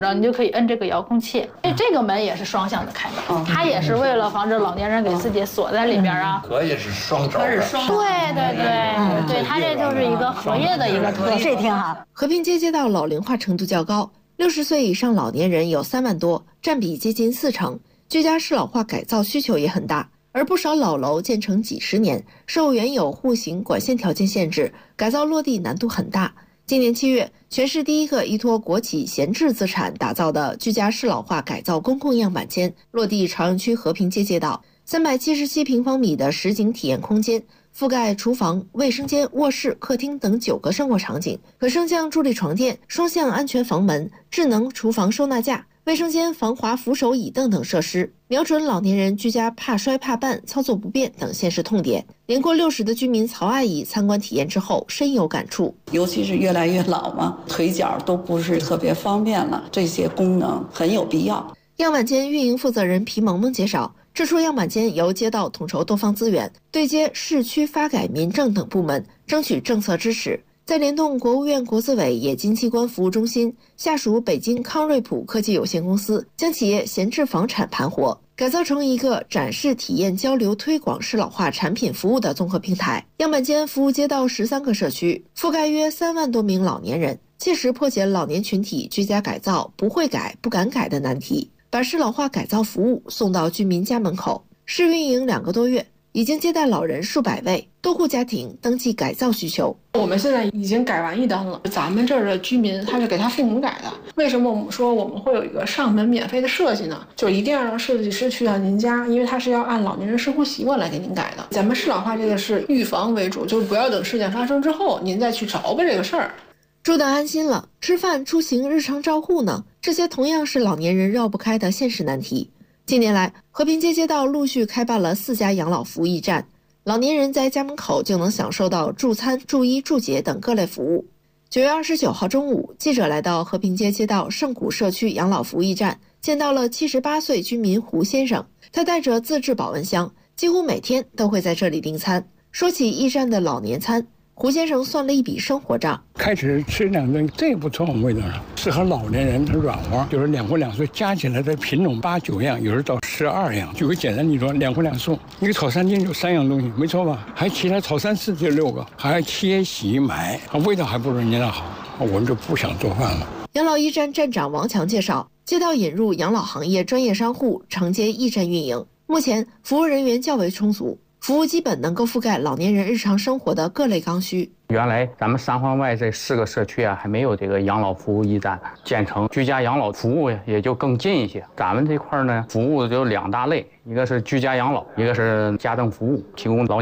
然后你就可以摁这个遥控器，这个门也是双向的开门，它也是为了防止老年人给自己锁在里边啊。 可也是双轴的， 对，它这就是一个合业的一个特点， 这挺好。 和平街道老龄化程度较高，60岁以上老年人有3万多，占比接近40%，居家适老化改造需求也很大。而不少老楼建成几十年，受原有户型管线条件限制，改造落地难度很大。今年7月，全市第一个依托国企闲置资产打造的居家适老化改造公共样板间落地朝阳区和平街道，377平方米的实景体验空间，覆盖厨房、卫生间、卧室、客厅等9个生活场景，可升降助力床垫、双向安全房门、智能厨房收纳架、卫生间防滑扶手椅等等设施，瞄准老年人居家怕摔怕绊、操作不便等现实痛点。年过60的居民曹阿姨参观体验之后深有感触， 尤其是越来越老嘛，腿脚都不是特别方便了，这些功能很有必要。 样板间运营负责人皮萌萌介绍，这处样板间由街道统筹多方资源，对接市区发改民政等部门，争取政策支持。再联动国务院国资委冶金机关服务中心，下属北京康瑞普科技有限公司，将企业闲置房产盘活，改造成一个展示、体验、交流、推广适老化产品服务的综合平台。样板间服务街道13个社区，覆盖约3万多名老年人，切实破解老年群体居家改造不会改、不敢改的难题，把适老化改造服务送到居民家门口。试运营2个多月，已经接待老人数百位，多户家庭登记改造需求。 我们现在已经改完1单了，咱们这儿的居民他是给他父母改的。为什么我们说我们会有一个上门免费的设计呢？就一定要让设计师去到您家，因为他是要按老年人生活习惯来给您改的。咱们适老化这个是预防为主，就是不要等事件发生之后您再去着吧这个事儿。 住得安心了，吃饭、出行、日常照护呢？这些同样是老年人绕不开的现实难题。近年来，和平街道陆续开办了4家养老服务驿站，老年人在家门口就能享受到助餐、助医、助解等各类服务。9月29号中午，记者来到和平街道圣谷社区养老服务驿站，见到了78岁居民胡先生，他带着自制保温箱，几乎每天都会在这里订餐。说起驿站的老年餐，胡先生算了一笔生活账， 开始吃2顿，这也不错，味道上适合老年人，它软和，就是2荤2素加起来的品种8、9样，有时到12样。举个简单例子，2荤2素，一个炒3斤就3样东西，没错吧？还其他炒3、4就6个，还切洗买，味道还不如人家那好，我们就不想做饭了。 养老驿站站长王强介绍，街道引入养老行业专业商户承接驿站运营，目前服务人员较为充足，服务基本能够覆盖老年人日常生活的各类刚需。 原来咱们三环外这4个社区啊，还没有这个养老服务驿站，建成居家养老服务也就更近一些。咱们这块呢，服务就2大类，一个是居家养老，一个是家政服务，提供老